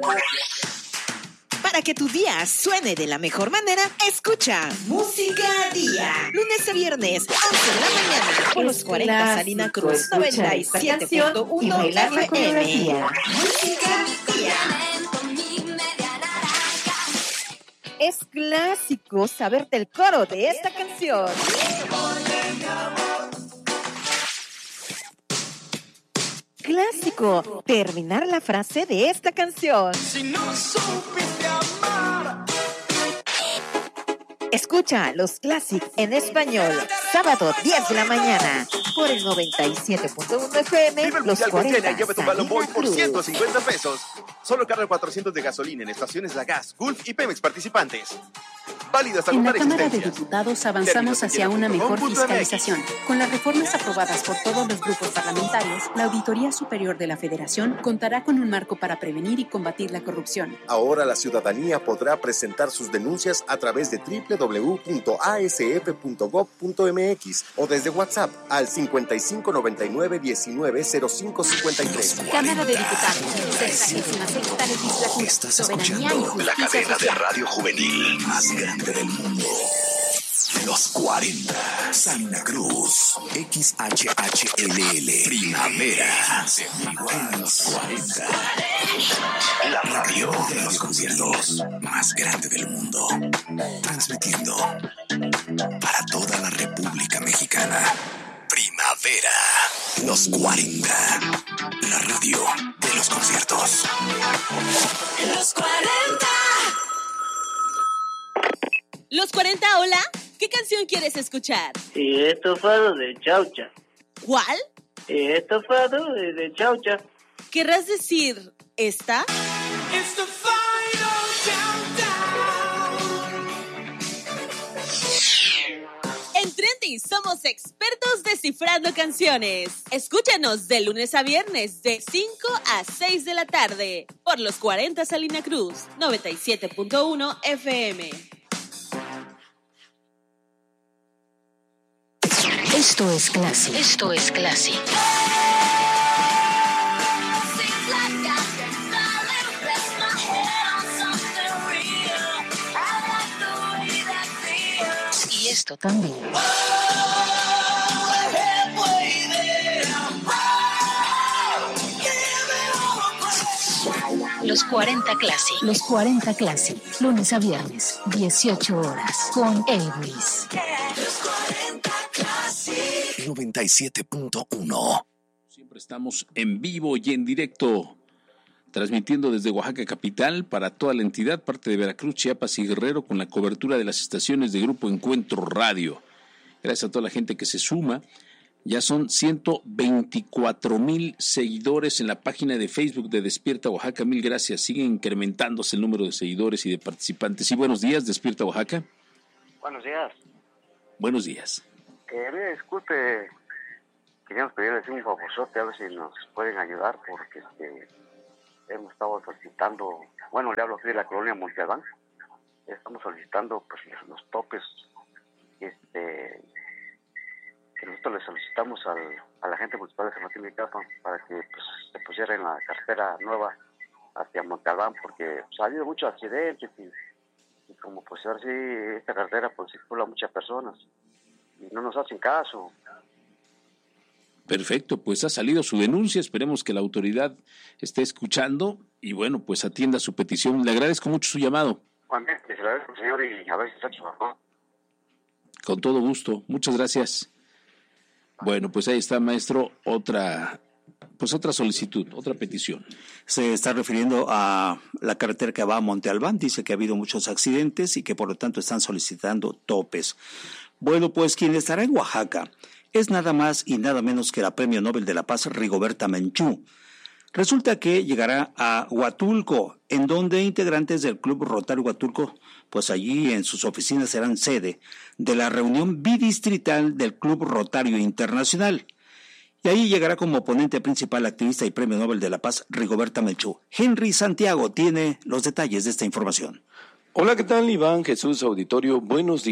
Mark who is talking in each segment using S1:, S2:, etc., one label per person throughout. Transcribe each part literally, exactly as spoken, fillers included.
S1: Para que tu día suene de la mejor manera, escucha Música Día. Lunes a viernes, once de la mañana, por los cuarenta Salina Cruz, noventa y siete punto uno F M. Música Día. Es clásico saberte el coro de esta canción. Clásico terminar la frase de esta canción. Si no supiste amar. Escucha los clásicos en español. Sábado diez de la mañana por el noventa y siete punto uno F M.
S2: Vive el
S1: Los
S2: Mundial
S1: cuarenta
S2: con Lleva tu balón boy por
S1: Cruz.
S2: ciento cincuenta pesos. Solo carga cuatrocientos de gasolina en estaciones La Gas, Gulf y Pemex participantes. Válido hasta
S3: En la
S2: agotar
S3: Cámara de
S2: existencias.
S3: Diputados avanzamos hacia una mejor fiscalización. Con las reformas aprobadas por todos los grupos parlamentarios, la Auditoría Superior de la Federación contará con un marco para prevenir y combatir la corrupción.
S4: Ahora la ciudadanía podrá presentar sus denuncias a través de doble u doble u doble u punto a s f punto gob punto m x o desde WhatsApp al cincuenta y cinco noventa y nueve diecinueve cero cinco cincuenta y tres.
S3: Cámara de Diputados, sexagésima sexta legislatura.
S5: Estás
S3: Soberanía y
S5: escuchando la
S3: justicia
S5: cadena de
S3: social.
S5: radio juvenil más grande del mundo. Los cuarenta. Salina Cruz. X H H L L. Primavera. En los cuarenta. La radio de los conciertos más grande del mundo. Transmitiendo para toda la República Mexicana. Primavera. Los cuarenta. La radio de los conciertos.
S6: Los cuarenta.
S7: Los cuarenta, hola. ¿Qué canción quieres escuchar?
S8: Y estofado de chaucha.
S7: ¿Cuál?
S8: Y estofado de, de chaucha.
S7: ¿Querrás decir esta?
S6: It's the final countdown.
S7: En Trendy somos expertos descifrando canciones. Escúchanos de lunes a viernes de cinco a seis de la tarde por los cuarenta Salina Cruz, noventa y siete punto uno F M.
S3: Esto es Classic. Esto es Classic. Y esto también. Los cuarenta Classic. Los cuarenta Classic. Lunes a viernes, dieciocho horas, con Elvis.
S5: noventa y siete punto uno.
S9: Siempre estamos en vivo y en directo, transmitiendo desde Oaxaca capital para toda la entidad, parte de Veracruz, Chiapas y Guerrero, con la cobertura de las estaciones de Grupo Encuentro Radio. Gracias a toda la gente que se suma. Ya son ciento veinticuatro mil seguidores en la página de Facebook de Despierta Oaxaca. Mil gracias. Sigue incrementándose el número de seguidores y de participantes. Y buenos días, Despierta Oaxaca.
S10: Buenos días.
S9: Buenos días.
S10: Eh, mire, disculpe, queríamos pedirles un favorzote, a ver si nos pueden ayudar, porque este, hemos estado solicitando, bueno, le hablo aquí de la colonia Monte Albán, estamos solicitando pues los topes, este, que nosotros le solicitamos al, a la gente municipal de San Martín de Capa para que pues, se pusiera en la carretera nueva hacia Monte Albán, porque pues, ha habido muchos accidentes y, y como pues ahora sí esta carretera pues circula muchas personas y no nos hacen caso.
S9: Perfecto, pues ha salido su denuncia, esperemos que la autoridad esté escuchando y bueno, pues atienda su petición. Le agradezco mucho su llamado.
S10: Juan, se lo agradezco, señor, y a ver si está chivaco.
S9: Con todo gusto, muchas gracias. Bueno, pues ahí está, maestro, otra, pues otra solicitud, otra petición.
S11: Se está refiriendo a la carretera que va a Monte Albán, dice que ha habido muchos accidentes y que por lo tanto están solicitando topes. Bueno, pues quien estará en Oaxaca es nada más y nada menos que la Premio Nobel de la Paz Rigoberta Menchú. Resulta que llegará a Huatulco, en donde integrantes del Club Rotario Huatulco, pues allí en sus oficinas serán sede de la reunión bidistrital del Club Rotario Internacional. Y ahí llegará como ponente principal activista y Premio Nobel de la Paz Rigoberta Menchú. Henry Santiago tiene los detalles de esta información.
S12: Hola, ¿qué tal, Iván, Jesús, auditorio? Buenos días.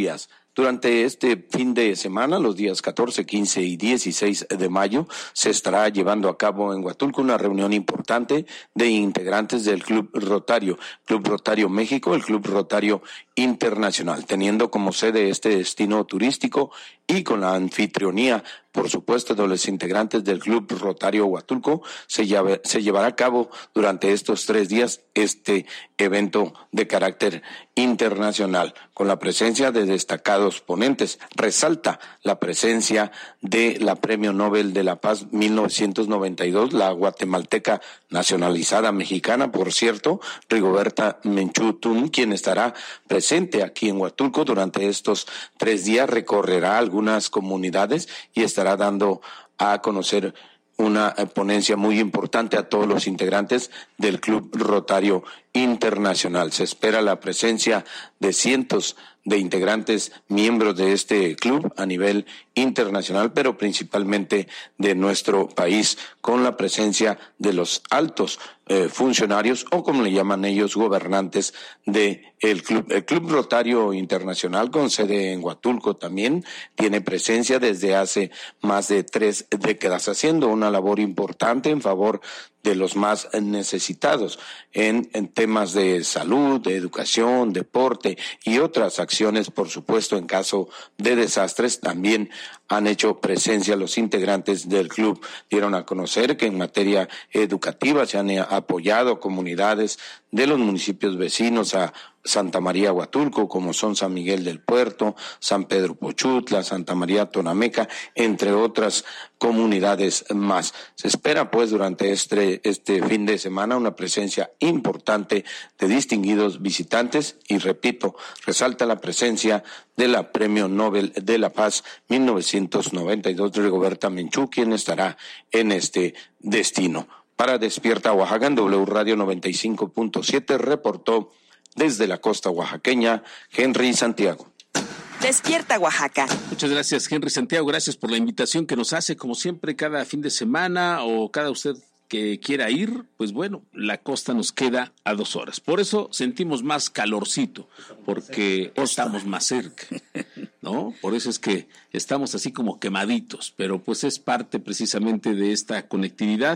S12: Durante este fin de semana, los días catorce, quince y dieciséis de mayo, se estará llevando a cabo en Huatulco una reunión importante de integrantes del Club Rotario, Club Rotario México, el Club Rotario Internacional, teniendo como sede este destino turístico y con la anfitrionía, por supuesto, de los integrantes del Club Rotario Huatulco. Se, llave, se llevará a cabo durante estos tres días este evento de carácter internacional, con la presencia de destacados ponentes. Resalta la presencia de la Premio Nobel de la Paz mil novecientos noventa y dos, la guatemalteca nacionalizada mexicana, por cierto, Rigoberta Menchú Tum, quien estará presente aquí en Huatulco durante estos tres días. Recorrerá algunas comunidades y estará dando a conocer una ponencia muy importante a todos los integrantes del Club Rotario Internacional. Se espera la presencia de cientos de integrantes, miembros de este club a nivel internacional, pero principalmente de nuestro país, con la presencia de los altos eh, funcionarios, o como le llaman ellos, gobernantes de el club. El Club Rotario Internacional, con sede en Huatulco, también tiene presencia desde hace más de tres décadas, haciendo una labor importante en favor de los más necesitados en, en temas de salud, de educación, deporte y otras acciones, por supuesto, en caso de desastres. También han hecho presencia los integrantes del club. Dieron a conocer que en materia educativa se han apoyado comunidades de los municipios vecinos a Santa María Huatulco, como son San Miguel del Puerto, San Pedro Pochutla, Santa María Tonameca, entre otras comunidades más. Se espera pues durante este, este fin de semana una presencia importante de distinguidos visitantes y, repito, resalta la presencia de la Premio Nobel de la Paz mil novecientos noventa y dos, de Rigoberta Menchú, quien estará en este destino. Para Despierta Oaxaca, en W Radio noventa y cinco punto siete, reportó desde la costa oaxaqueña, Henry Santiago.
S1: Despierta Oaxaca.
S9: Muchas gracias, Henry Santiago. Gracias por la invitación que nos hace, como siempre, cada fin de semana o cada usted que quiera ir. Pues bueno, la costa nos queda a dos horas. Por eso sentimos más calorcito, porque estamos más cerca, ¿no? Por eso es que estamos así como quemaditos, pero pues es parte precisamente de esta conectividad.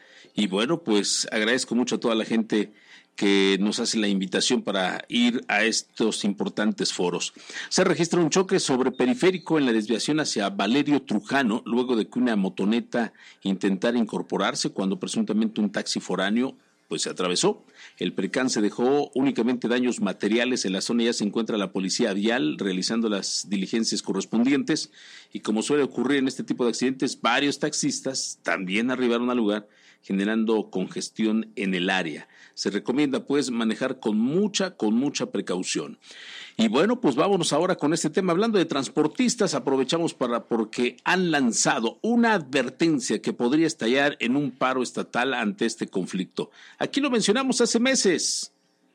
S9: Y bueno, pues agradezco mucho a toda la gente que nos hace la invitación para ir a estos importantes foros. Se registra un choque sobre periférico en la desviación hacia Valerio Trujano, luego de que una motoneta intentara incorporarse cuando presuntamente un taxi foráneo pues se atravesó. El percance dejó únicamente daños materiales. En la zona ya se encuentra la policía vial realizando las diligencias correspondientes, y como suele ocurrir en este tipo de accidentes, varios taxistas también arribaron al lugar, generando congestión en el área. Se recomienda pues manejar con mucha, con mucha precaución. Y bueno, pues vámonos ahora con este tema. Hablando de transportistas, aprovechamos para porque han lanzado una advertencia que podría estallar en un paro estatal ante este conflicto. Aquí lo mencionamos hace meses,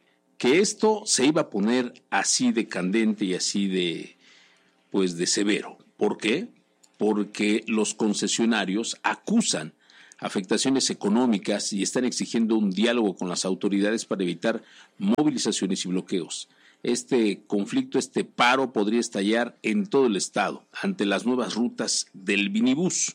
S9: que esto se iba a poner así de candente y así de, pues de severo. ¿Por qué? Porque los concesionarios acusan afectaciones económicas y están exigiendo un diálogo con las autoridades para evitar movilizaciones y bloqueos. Este conflicto, este paro podría estallar en todo el estado ante las nuevas rutas del minibús.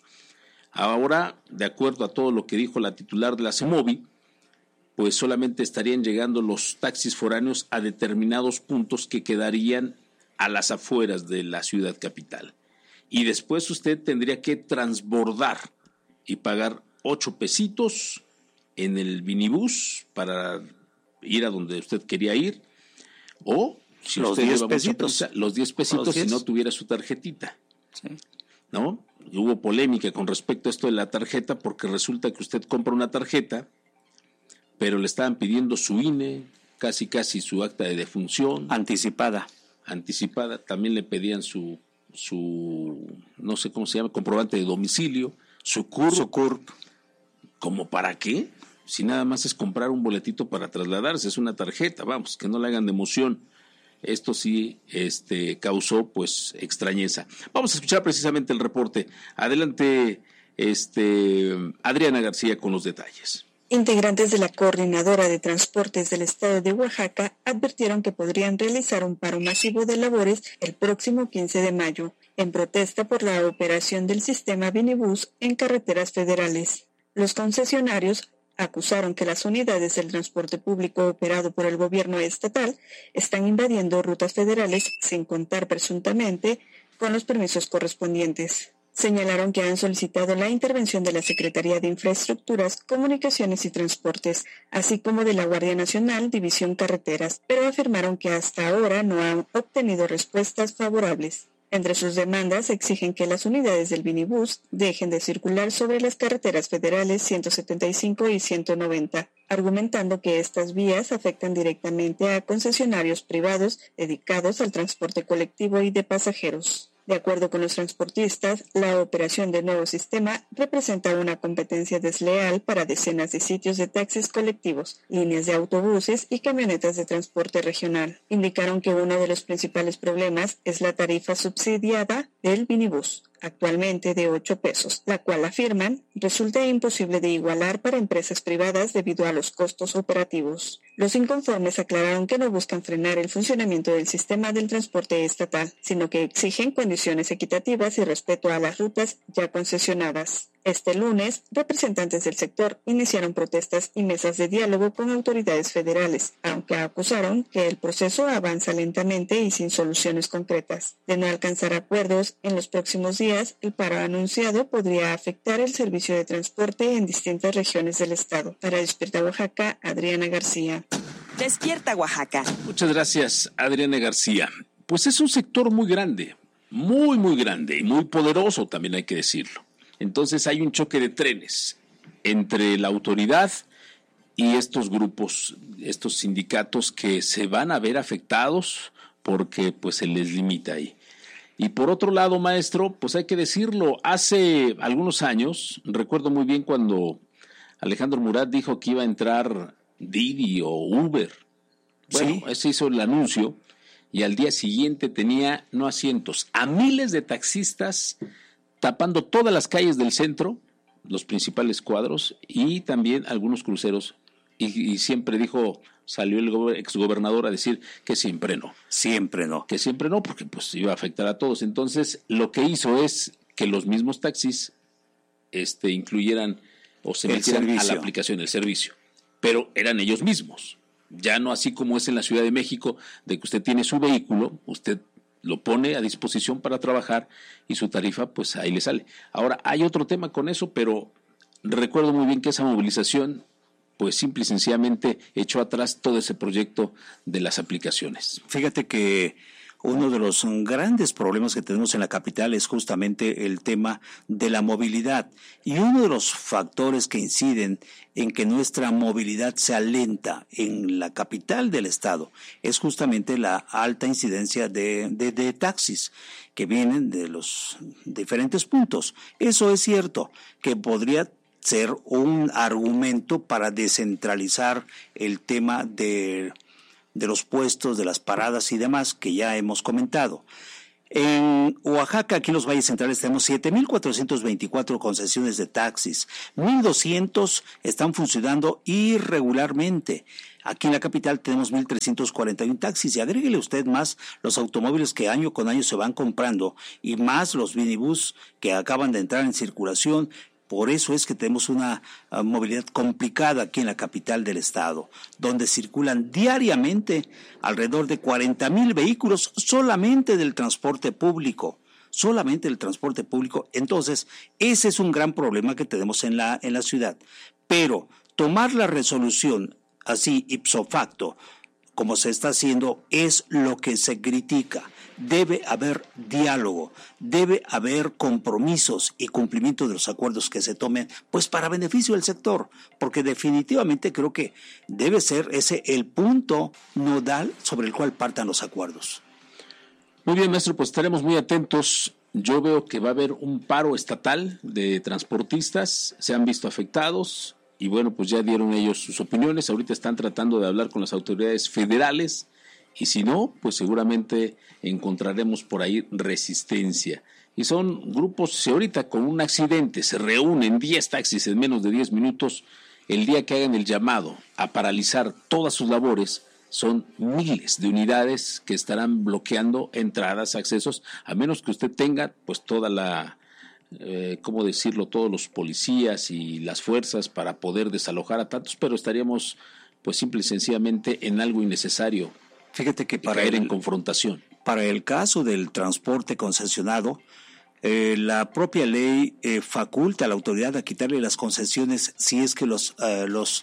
S9: Ahora, de acuerdo a todo lo que dijo la titular de la CEMOVI, pues solamente estarían llegando los taxis foráneos a determinados puntos que quedarían a las afueras de la ciudad capital. Y después usted tendría que transbordar y pagar ocho pesitos en el minibús para ir a donde usted quería ir, o si
S11: los
S9: usted
S11: diez
S9: lleva mucha
S11: pesitos.
S9: prisa, los diez pesitos
S11: Los diez.
S9: si no tuviera su tarjetita.
S11: Sí.
S9: ¿No? Y hubo polémica con respecto a esto de la tarjeta, porque resulta que usted compra una tarjeta, pero le estaban pidiendo su I N E, casi casi su acta de defunción.
S11: Anticipada.
S9: Anticipada, también le pedían su, su no sé cómo se llama, comprobante de domicilio, su C U R P.
S11: Su C U R P.
S9: ¿Cómo para qué? Si nada más es comprar un boletito para trasladarse, es una tarjeta, vamos, que no le hagan de emoción. Esto sí este, causó pues extrañeza. Vamos a escuchar precisamente el reporte. Adelante, este, Adriana García con los detalles.
S13: Integrantes de la Coordinadora de Transportes del Estado de Oaxaca advirtieron que podrían realizar un paro masivo de labores el próximo quince de mayo, en protesta por la operación del sistema Vinibus en carreteras federales. Los concesionarios acusaron que las unidades del transporte público operado por el gobierno estatal están invadiendo rutas federales sin contar presuntamente con los permisos correspondientes. Señalaron que han solicitado la intervención de la Secretaría de Infraestructuras, Comunicaciones y Transportes, así como de la Guardia Nacional, División Carreteras, pero afirmaron que hasta ahora no han obtenido respuestas favorables. Entre sus demandas exigen que las unidades del Vinibus dejen de circular sobre las carreteras federales ciento setenta y cinco y ciento noventa, argumentando que estas vías afectan directamente a concesionarios privados dedicados al transporte colectivo y de pasajeros. De acuerdo con los transportistas, la operación del nuevo sistema representa una competencia desleal para decenas de sitios de taxis colectivos, líneas de autobuses y camionetas de transporte regional. Indicaron que uno de los principales problemas es la tarifa subsidiada del Vinibus, actualmente de ocho pesos, la cual afirman resulta imposible de igualar para empresas privadas debido a los costos operativos. Los inconformes aclararon que no buscan frenar el funcionamiento del sistema del transporte estatal, sino que exigen condiciones equitativas y respeto a las rutas ya concesionadas. Este lunes, representantes del sector iniciaron protestas y mesas de diálogo con autoridades federales, aunque acusaron que el proceso avanza lentamente y sin soluciones concretas. De no alcanzar acuerdos en los próximos días, el paro anunciado podría afectar el servicio de transporte en distintas regiones del estado. Para Despierta Oaxaca, Adriana García.
S1: Despierta Oaxaca.
S9: Muchas gracias, Adriana García. Pues es un sector muy grande, muy, muy grande y muy poderoso, también hay que decirlo. Entonces hay un choque de trenes entre la autoridad y estos grupos, estos sindicatos que se van a ver afectados porque pues se les limita ahí. Y por otro lado, maestro, pues hay que decirlo, hace algunos años, recuerdo muy bien cuando Alejandro Murat dijo que iba a entrar Didi o Uber. Bueno, ¿sí? Ese hizo el anuncio y al día siguiente tenía no a cientos, a miles de taxistas tapando todas las calles del centro, los principales cuadros y también algunos cruceros. Y, y siempre dijo, salió el go- exgobernador a decir que siempre no.
S11: Siempre no.
S9: Que siempre no, porque pues iba a afectar a todos. Entonces, lo que hizo es que los mismos taxis este, incluyeran o se
S11: el
S9: metieran
S11: servicio.
S9: a la aplicación, el servicio. Pero eran ellos mismos. Ya no así como es en la Ciudad de México, de que usted tiene su vehículo, usted lo pone a disposición para trabajar y su tarifa, pues ahí le sale. Ahora, hay otro tema con eso, pero recuerdo muy bien que esa movilización, pues simple y sencillamente echó atrás todo ese proyecto de las aplicaciones.
S11: Fíjate que uno de los grandes problemas que tenemos en la capital es justamente el tema de la movilidad. Y uno de los factores que inciden en que nuestra movilidad sea lenta en la capital del estado es justamente la alta incidencia de, de, de taxis que vienen de los diferentes puntos. Eso es cierto, que podría ser un argumento para descentralizar el tema de... de los puestos, de las paradas y demás que ya hemos comentado. En Oaxaca, aquí en los valles centrales, tenemos siete mil cuatrocientas veinticuatro concesiones de taxis, mil doscientos están funcionando irregularmente. Aquí en la capital tenemos mil trescientos cuarenta y uno taxis y agréguele usted más los automóviles que año con año se van comprando y más los minibús que acaban de entrar en circulación. Por eso es que tenemos una uh, movilidad complicada aquí en la capital del estado, donde circulan diariamente alrededor de cuarenta mil vehículos solamente del transporte público, solamente del transporte público. Entonces, ese es un gran problema que tenemos en la, en la ciudad. Pero tomar la resolución así ipso facto, como se está haciendo, es lo que se critica. Debe haber diálogo, debe haber compromisos y cumplimiento de los acuerdos que se tomen, pues para beneficio del sector, porque definitivamente creo que debe ser ese el punto nodal sobre el cual partan los acuerdos.
S9: Muy bien, maestro, pues estaremos muy atentos. Yo veo que va a haber un paro estatal de transportistas, se han visto afectados y bueno, pues ya dieron ellos sus opiniones, ahorita están tratando de hablar con las autoridades federales. Y si no, pues seguramente encontraremos por ahí resistencia. Y son grupos, si ahorita con un accidente se reúnen diez taxis en menos de diez minutos el día que hagan el llamado a paralizar todas sus labores, son miles de unidades que estarán bloqueando entradas, accesos, a menos que usted tenga pues toda la, eh, ¿cómo decirlo?, todos los policías y las fuerzas para poder desalojar a tantos, pero estaríamos pues simple y sencillamente en algo innecesario.
S11: Fíjate que para
S9: caer
S11: el,
S9: en confrontación.
S11: Para el caso del transporte concesionado, eh, la propia ley eh, faculta a la autoridad a quitarle las concesiones si es que los, eh, los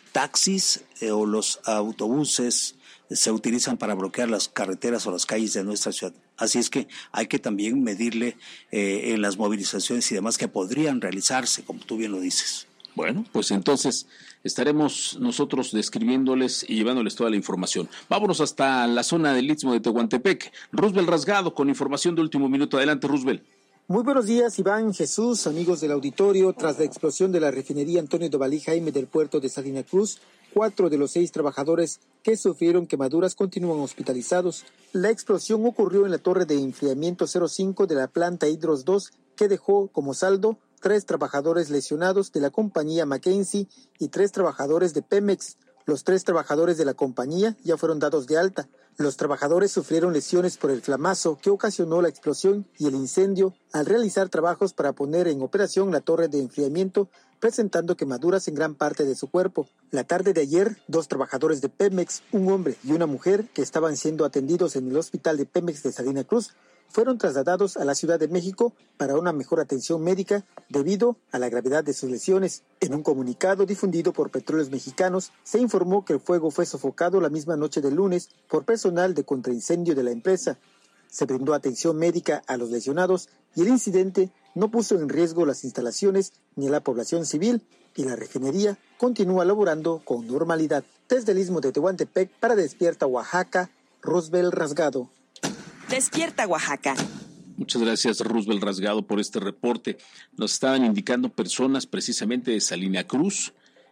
S11: taxis eh, o los autobuses se utilizan para bloquear las carreteras o las calles de nuestra ciudad. Así es que hay que también medirle eh, en las movilizaciones y demás que podrían realizarse, como tú bien lo dices.
S9: Bueno, pues entonces estaremos nosotros describiéndoles y llevándoles toda la información. Vámonos hasta la zona del Istmo de Tehuantepec. Roosevelt Rasgado con información de último minuto. Adelante, Roosevelt.
S14: Muy buenos días, Iván, Jesús, amigos del auditorio. Tras la explosión de la refinería Antonio Dovalí Jaime del puerto de Salina Cruz, cuatro de los seis trabajadores que sufrieron quemaduras continúan hospitalizados. La explosión ocurrió en la torre de enfriamiento cero cinco de la planta Hidros dos, que dejó como saldo tres trabajadores lesionados de la compañía Mackenzie y tres trabajadores de Pemex. Los tres trabajadores de la compañía ya fueron dados de alta. Los trabajadores sufrieron lesiones por el flamazo que ocasionó la explosión y el incendio al realizar trabajos para poner en operación la torre de enfriamiento, presentando quemaduras en gran parte de su cuerpo. La tarde de ayer, dos trabajadores de Pemex, un hombre y una mujer que estaban siendo atendidos en el hospital de Pemex de Salina Cruz, fueron trasladados a la Ciudad de México para una mejor atención médica debido a la gravedad de sus lesiones. En un comunicado difundido por Petróleos Mexicanos, se informó que el fuego fue sofocado la misma noche del lunes por personal de contraincendio de la empresa. Se brindó atención médica a los lesionados y el incidente no puso en riesgo las instalaciones ni a la población civil, y la refinería continúa laborando con normalidad. Desde el Istmo de Tehuantepec para Despierta Oaxaca, Roosevelt Rasgado.
S1: Despierta Oaxaca.
S9: Muchas gracias, Roosevelt Rasgado, por este reporte. Nos estaban indicando personas precisamente de Salina Cruz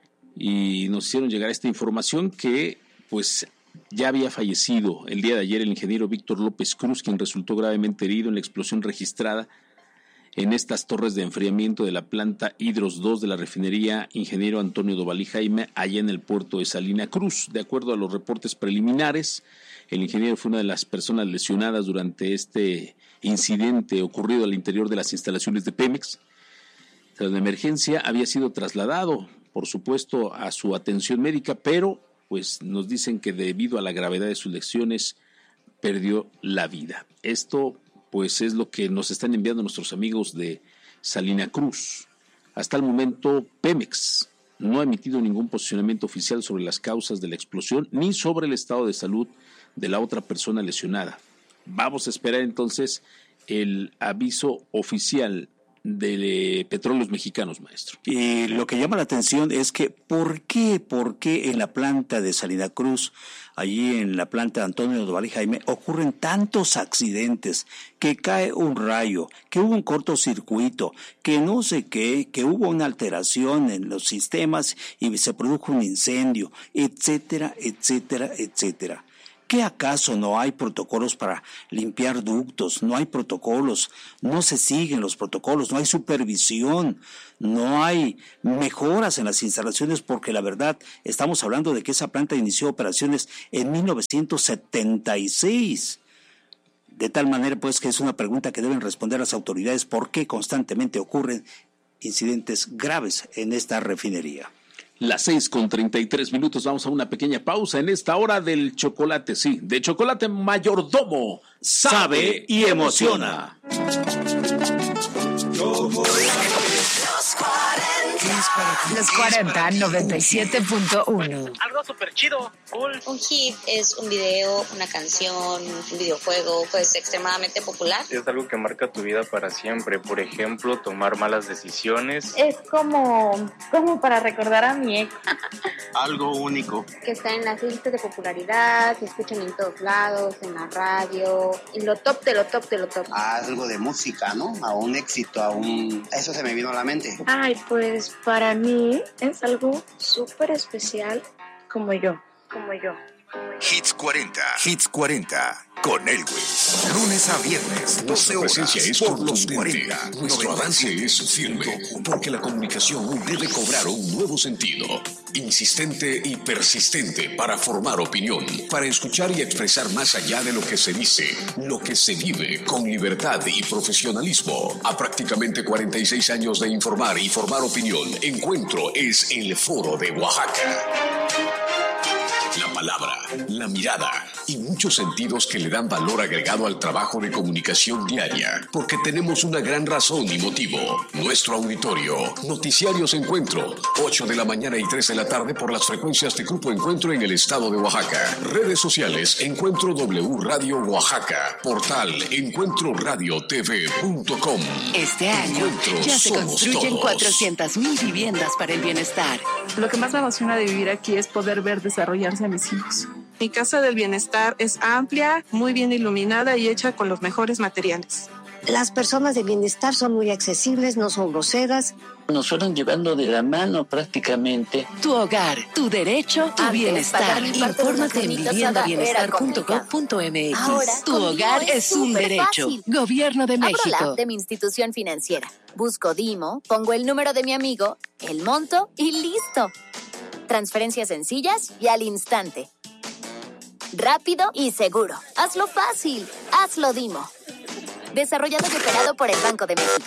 S9: y nos hicieron llegar esta información que pues ya había fallecido el día de ayer el ingeniero Víctor López Cruz, quien resultó gravemente herido en la explosión registrada en estas torres de enfriamiento de la planta Hidros dos de la refinería Ingeniero Antonio Dovalí Jaime, allá en el puerto de Salina Cruz. De acuerdo a los reportes preliminares, el ingeniero fue una de las personas lesionadas durante este incidente ocurrido al interior de las instalaciones de Pemex. Tras la emergencia había sido trasladado, por supuesto, a su atención médica, pero pues nos dicen que debido a la gravedad de sus lesiones perdió la vida. Esto pues es lo que nos están enviando nuestros amigos de Salina Cruz. Hasta el momento, Pemex no ha emitido ningún posicionamiento oficial sobre las causas de la explosión ni sobre el estado de salud de la otra persona lesionada. Vamos a esperar entonces el aviso oficial de Petróleos Mexicanos, maestro.
S11: Y lo que llama la atención es que ¿por qué, por qué en la planta de Salina Cruz, allí en la planta de Antonio Dovalí Jaime, ocurren tantos accidentes, que cae un rayo, que hubo un cortocircuito, que no sé qué, que hubo una alteración en los sistemas y se produjo un incendio, etcétera, etcétera, etcétera? ¿Qué acaso no hay protocolos para limpiar ductos? No hay protocolos, no se siguen los protocolos, no hay supervisión, no hay mejoras en las instalaciones, porque la verdad estamos hablando de que esa planta inició operaciones en mil novecientos setenta y seis. De tal manera pues que es una pregunta que deben responder las autoridades: ¿por qué constantemente ocurren incidentes graves en esta refinería?
S9: Las seis con treinta y tres minutos, vamos a una pequeña pausa en esta hora del chocolate, sí, de Chocolate Mayordomo, sabe y emociona.
S15: Los cuarenta, noventa y siete punto uno.
S16: Algo súper chido, cool.
S17: Un hit es un video, una canción, un videojuego, pues extremadamente popular.
S18: Es algo que marca tu vida para siempre. Por ejemplo, tomar malas decisiones.
S19: Es como, como para recordar a mi ex.
S20: Algo único.
S21: Que está en las listas de popularidad, se escuchan en todos lados, en la radio, en lo top de lo top de lo top.
S20: Algo de música, ¿no? A un éxito, a un... Eso se me vino a la mente.
S19: Ay, pues para mí es algo súper especial, como yo, como yo.
S5: Hits cuarenta. Hits cuarenta. Con Elwes. Lunes a viernes, doce horas.
S16: Nuestra presencia es
S5: por los cuarenta.
S16: Nuestro avance es firme, porque la comunicación debe cobrar un nuevo sentido. Insistente y persistente para formar opinión, para escuchar y expresar más allá de lo que se dice, lo que se vive con libertad y profesionalismo. A prácticamente cuarenta y seis años de informar y formar opinión, Encuentro es el Foro de Oaxaca. La palabra, la mirada y muchos sentidos que le dan valor agregado al trabajo de comunicación diaria, porque tenemos una gran razón y motivo. Nuestro auditorio, Noticiarios Encuentro, ocho de la mañana y tres de la tarde por las frecuencias de Grupo Encuentro en el estado de Oaxaca. Redes sociales, Encuentro W Radio Oaxaca. Portal encuentro radio t v punto com.
S22: Este año
S16: Encuentro
S22: ya se
S16: somos
S22: construyen
S16: todos.
S22: cuatrocientas mil viviendas para el bienestar.
S23: Lo que más me emociona de vivir aquí es poder ver desarrollarse a mis hijos. Mi casa del bienestar es amplia, muy bien iluminada y hecha con los mejores materiales.
S24: Las personas de bienestar son muy accesibles, no son groseras.
S25: Nos fueron llevando de la mano prácticamente.
S22: Tu hogar, tu derecho, tu
S24: Antes,
S22: bienestar. Infórmate en vivienda bienestar punto gov punto m x.
S24: Ahora,
S22: tu hogar es, es un derecho.
S24: fácil.
S22: Gobierno de México.
S24: Abro la app de mi institución financiera. Busco Dimo, pongo el número de mi amigo, el monto y listo. Transferencias sencillas y al instante. Rápido y seguro. Hazlo fácil. Hazlo Dimo. Desarrollado y operado por el Banco de México.